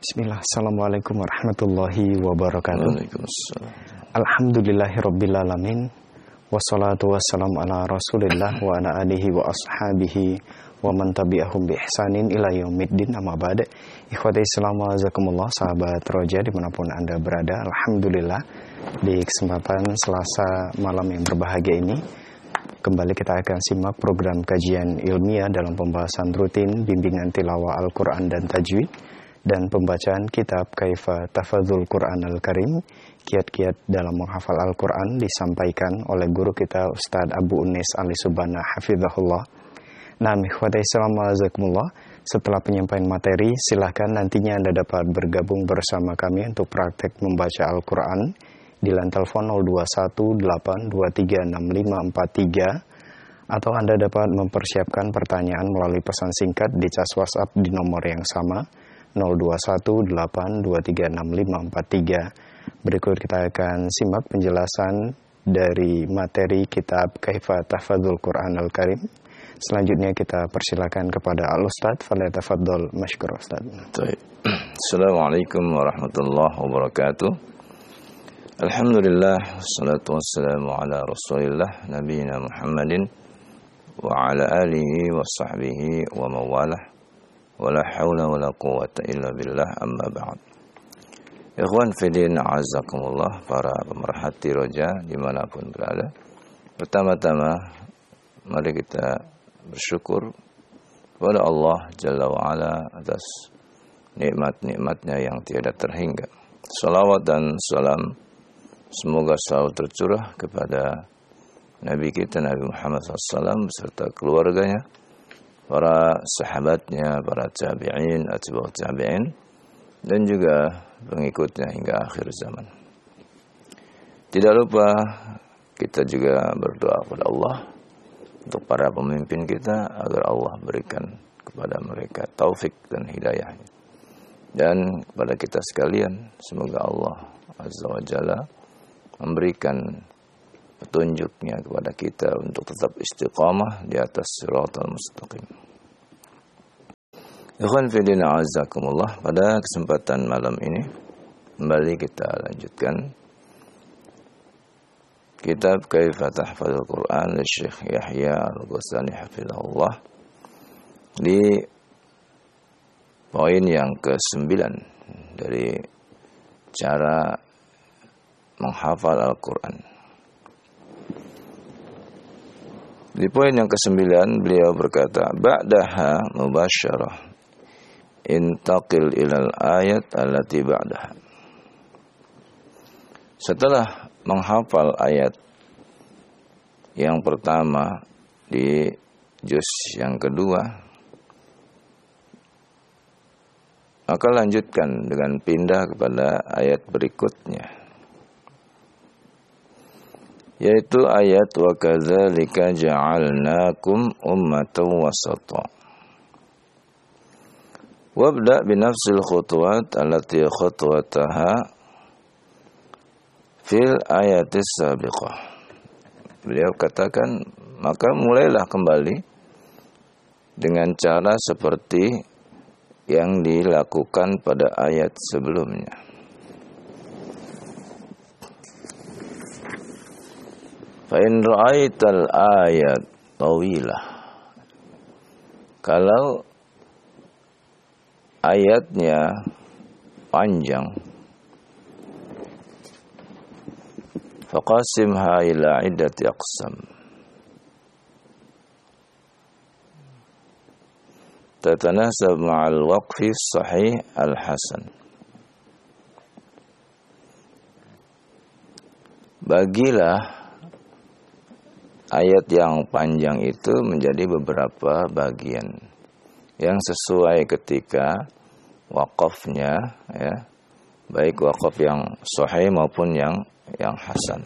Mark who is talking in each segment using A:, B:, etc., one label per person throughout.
A: Bismillah, Assalamualaikum warahmatullahi wabarakatuh.
B: Waalaikumsalam.
A: Alhamdulillahirrabbilalamin. Wassalatu wassalamu ala rasulillah wa ala alihi wa ashabihi wa man tabi'ahum bi ihsanin ila yaumiddin, amma ba'd. Ikhwati Islam wa azakumullah, sahabat Roja dimanapun Anda berada. Alhamdulillah, di kesempatan Selasa malam yang berbahagia ini kembali kita akan simak program kajian ilmiah dalam pembahasan rutin bimbingan tilawah Al-Quran dan Tajwid dan pembacaan kitab Kaifa Tafadzul Quran Al-Karim, kiat-kiat dalam menghafal Al-Quran, disampaikan oleh guru kita Ustadz Abu Unes Ali Subana Hafizahullah. Nah, ikhwati Islam wa azakumullah, setelah penyampaian materi, silahkan nantinya Anda dapat bergabung bersama kami untuk praktek membaca Al-Quran di line telepon 0218236543, atau Anda dapat mempersiapkan pertanyaan melalui pesan singkat di cas WhatsApp di nomor yang sama 0218236543. Berikut kita akan simak penjelasan dari materi kitab Kaifa Tahfadzul Quran Al-Karim. Selanjutnya kita persilakan kepada Al-Ustadz. Falyatafaddal mashkur Ustadz.
B: Assalamualaikum warahmatullahi wabarakatuh. Alhamdulillah, wassalatu wassalamu ala rasulillah nabiyina Muhammadin wa ala alihi wa sahbihi wa mawalah. Wala hawla wala quwwata illa billah, amma ba'd. Ikhwan fillah, azakumullah, para pemerhati Roja dimanapun berada. Pertama-tama mari kita bersyukur kepada Allah Jalla wa'ala atas nikmat-nikmatnya yang tiada terhingga. Salawat dan salam semoga selalu tercurah kepada Nabi kita Nabi Muhammad SAW beserta keluarganya, para sahabatnya, para tabi'in, atba'ut tabi'in, dan juga pengikutnya hingga akhir zaman. Tidak lupa kita juga berdoa kepada Allah untuk para pemimpin kita agar Allah berikan kepada mereka taufik dan hidayahnya. Dan kepada kita sekalian, semoga Allah Azza wa Jalla memberikan petunjuknya kepada kita untuk tetap istiqamah di atas siratal mustaqim. Ikhwan fillah azakumullah, pada kesempatan malam ini kembali kita lanjutkan kitab Kaifa Tahfadzul Quran oleh Syekh Yahya Al-Ghasani hafizahullah di poin yang ke-9 dari cara menghafal Al-Quran. Di poin yang ke-9 beliau berkata, ba'daha mubasyarah intaqil ilal ayat allati ba'daha. Setelah menghafal ayat yang pertama di juz yang kedua, maka lanjutkan dengan pindah kepada ayat berikutnya, yaitu ayat wa kadzalika ja'alnakum ummatan wasata. Wabda binafsil khutuwat allati khutwataha fil ayatis sabiqah. Beliau katakan, maka mulailah kembali dengan cara seperti yang dilakukan pada ayat sebelumnya. Fa in ra'aital ayat tawilah, kalau ayatnya panjang, faqasimha ila iddati aqsam, tatanasab ma'al waqfi sahih al-hasan. Bagilah ayat yang panjang itu menjadi beberapa bagian yang sesuai ketika wakafnya, ya, baik wakaf yang sahih maupun yang hasan.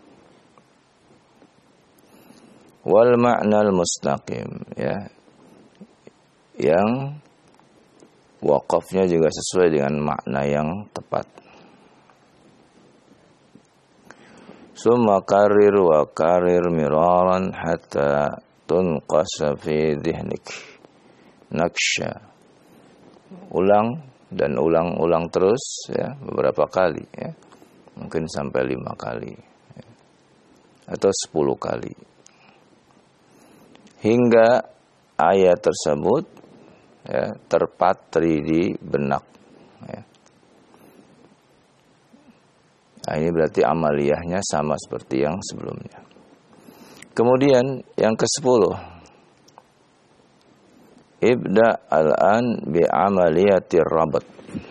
B: Wal ma'nal mustaqim, ya, yang wakafnya juga sesuai dengan makna yang tepat. Summa karir wa karir miraran hatta tunqasa fi dhihnik naksha. Ulang dan ulang-ulang terus ya beberapa kali ya. Mungkin sampai 5 kali ya, atau 10 kali. Hingga ayat tersebut ya, terpatri di benak ya. Nah, ini berarti amaliyahnya sama seperti yang sebelumnya. Kemudian yang ke-10, ibda al-an bi amaliyatir rabat.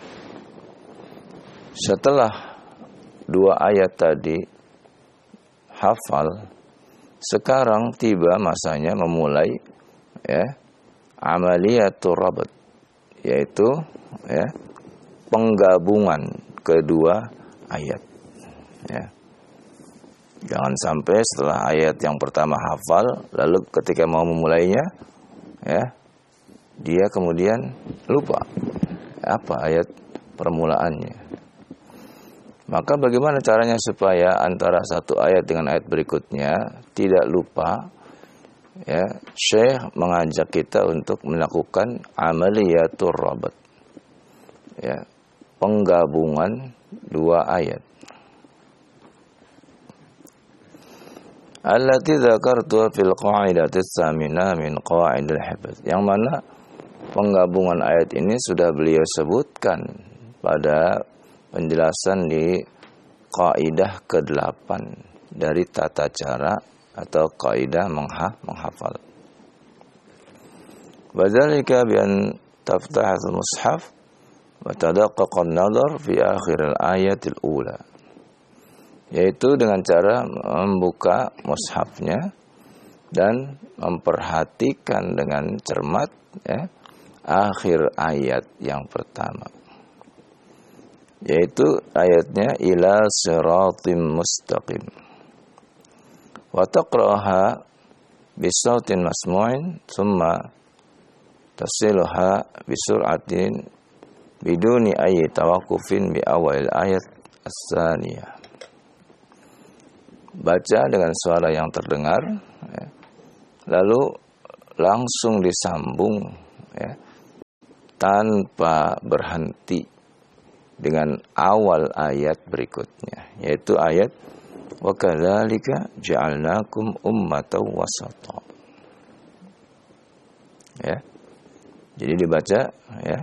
B: Setelah 2 ayat tadi hafal, sekarang tiba masanya memulai ya amaliyatur rabat, yaitu ya penggabungan kedua ayat ya. Jangan sampai setelah ayat yang pertama hafal, lalu ketika mau memulainya ya dia kemudian lupa apa ayat permulaannya. Maka bagaimana caranya supaya antara satu ayat dengan ayat berikutnya tidak lupa? Ya, Syekh mengajak kita untuk melakukan amaliyatur rabat. Ya, penggabungan 2 ayat. Allati dzakartu fil qa'idati tsamina min qa'idil hifz. Yang mana penggabungan ayat ini sudah beliau sebutkan pada penjelasan di kaidah ke-8 dari tata cara atau kaidah menghafal. Wadzalika bi an taftah al-mushaf wa tadaqqaq an-nazar fi akhir al-ayat al-ula. Yaitu dengan cara membuka mushafnya dan memperhatikan dengan cermat ya akhir ayat yang pertama. Yaitu ayatnya ila siratim mustaqim. Wa taqra'aha bisautin masmu'in thumma tasiluha bisur'atin biduni ayyi tawaqqufin bi awal ayat as-saniyah. Baca dengan suara yang terdengar ya, lalu langsung disambung ya, tanpa berhenti dengan awal ayat berikutnya, yaitu ayat wa kadzalika ja'alnakum ummatan wasata. Ya. Jadi dibaca ya.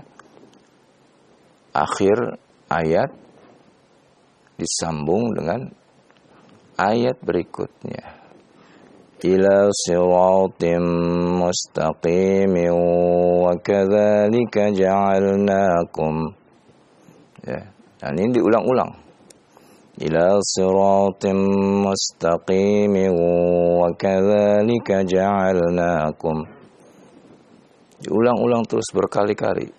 B: Akhir ayat disambung dengan ayat berikutnya. Ila siratim mustaqim wa kadzalika ja'alnakum. Ya, dan ini diulang-ulang. Ila siratim mustaqim wa kadzalika ja'alnakum. Diulang-ulang terus berkali-kali.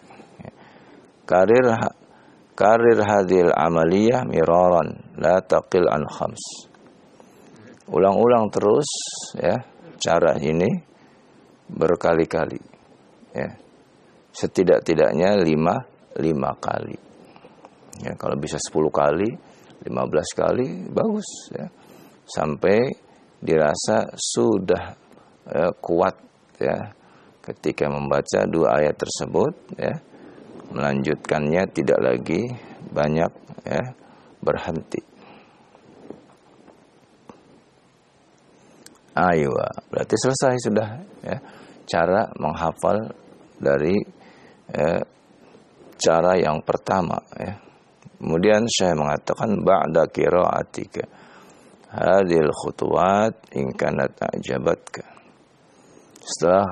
B: Karir hadil amaliyah miraran la taqil an khams. Ulang-ulang terus ya cara ini berkali-kali ya. Setidak-tidaknya 5 kali. Ya, kalau bisa 10 kali, 15 kali bagus ya. Sampai dirasa sudah kuat ya ketika membaca 2 ayat tersebut ya. Melanjutkannya tidak lagi banyak ya berhenti. Ayo, berarti selesai sudah ya cara menghafal dari cara yang pertama ya. Kemudian saya mengatakan ba'da qira'atika hadhil khutuwat in kanat a'jabatka. Setelah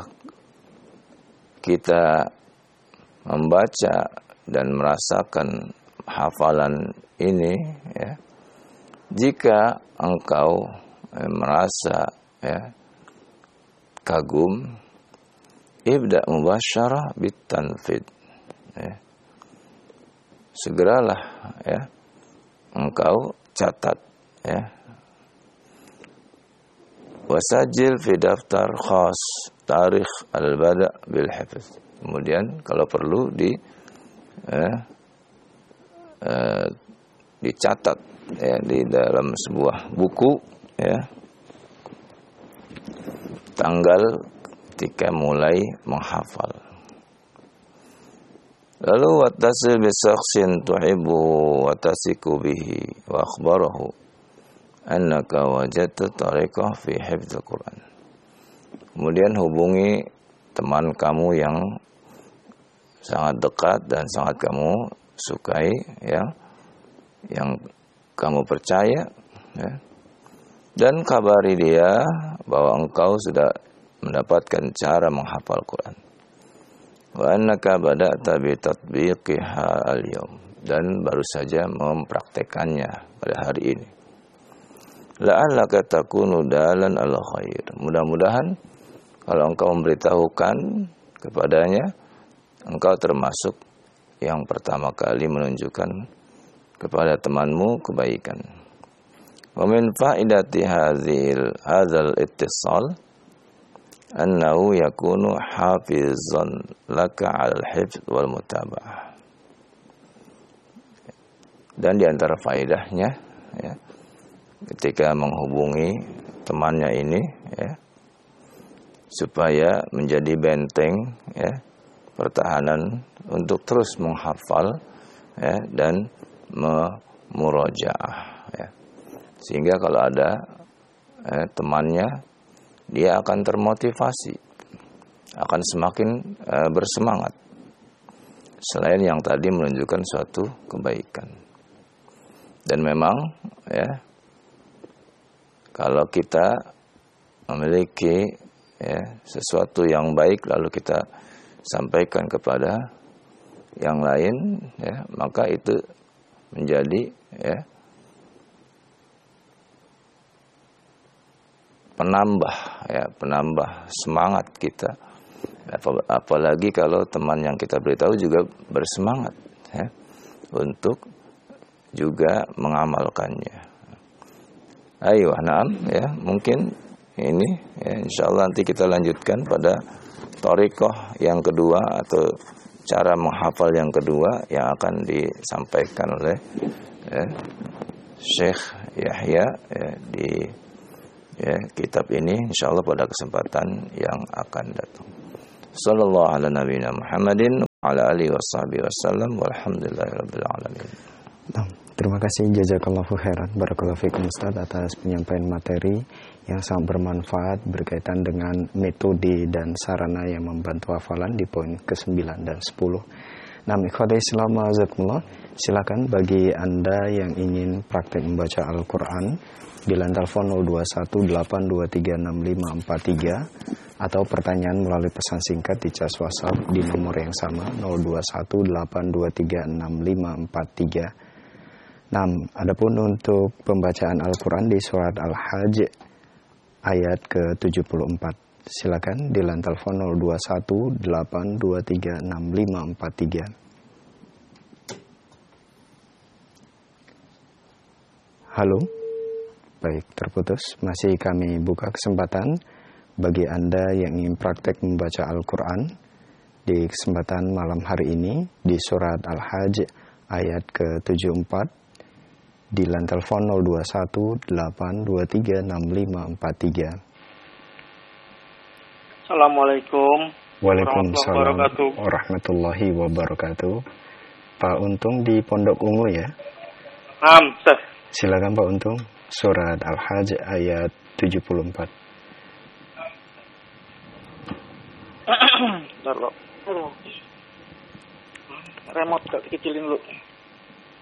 B: kita membaca dan merasakan hafalan ini ya, jika engkau merasa ya kagum, ibda mubasyarah bitanfid ya. Segeralah ya engkau catat ya, wasajil fi daftar khas tarikh al-bada' bil hifz. Kemudian kalau perlu dicatat ya di dalam sebuah buku ya tanggal ketika mulai menghafal. Lalu wattasil bi shakhsin tuhibbuhu wa tasiku bihi wa akhbarahu annaka wajadta tariqah fi hifdzil Qur'an. Kemudian hubungi teman kamu yang sangat dekat dan sangat kamu sukai, ya, yang kamu percaya, ya, dan kabari dia bahwa engkau sudah mendapatkan cara menghafal Quran. Wa annaka bada'ta bi tatbiqiha al-yawm, dan baru saja mempraktekannya pada hari ini. La'allaka takunu dalan al khair. Mudah-mudahan kalau engkau memberitahukan kepadanya, engkau termasuk yang pertama kali menunjukkan kepada temanmu kebaikan. Wa min faidati hadzal ittisal annahu yakunu hafizan laka 'alal hifz wal mutaba'ah. Dan di antara faedahnya, ya, ketika menghubungi temannya ini, ya, supaya menjadi benteng, ya, pertahanan untuk terus menghafal, ya, dan memurojaah, ya. Sehingga kalau ada temannya, dia akan termotivasi, akan semakin bersemangat. Selain yang tadi menunjukkan suatu kebaikan. Dan memang, ya, kalau kita memiliki, ya, sesuatu yang baik lalu kita sampaikan kepada yang lain, ya, maka itu menjadi, ya, penambah semangat kita. Apalagi kalau teman yang kita beritahu juga bersemangat, ya, untuk juga mengamalkannya. Ayo, naam, ya, mungkin ini, ya, insyaallah nanti kita lanjutkan pada thariqah yang kedua atau cara menghafal yang kedua yang akan disampaikan oleh, ya, Syekh Yahya, ya, di, ya, kitab ini insyaallah pada kesempatan yang akan datang. Sallallahu ala nabiyina Muhammadin wa ala alihi washabihi wasallam walhamdulillahirabbil alamin.
A: Terima kasih, jazakallahu khairan, barakallahu fikum Ustaz, atas penyampaian materi yang sangat bermanfaat berkaitan dengan metode dan sarana yang membantu hafalan di poin ke-9 dan 10. Nah, ikhwatul Islam azakumullah, silakan bagi Anda yang ingin praktek membaca Al-Qur'an di line telepon 0218236543 atau pertanyaan melalui pesan singkat di cas WhatsApp di nomor yang sama 0218236543. Nah, adapun untuk pembacaan Al-Quran di surat Al-Hajj ayat ke-74, silakan di line telepon 0218236543. Halo, baik, terputus. Masih kami buka kesempatan bagi Anda yang ingin praktek membaca Al-Quran di kesempatan malam hari ini di surat Al-Hajj ayat ke-74 di line telepon 0218236543.
C: Assalamualaikum
A: Waalaikumsalam warahmatullahi wabarakatuh. Pak Untung di Pondok Ungu, ya?
C: Ustaz.
A: Silakan Pak Untung, surat Al-Hajj ayat 74.
C: Bentar, remote tak dikecilin dulu.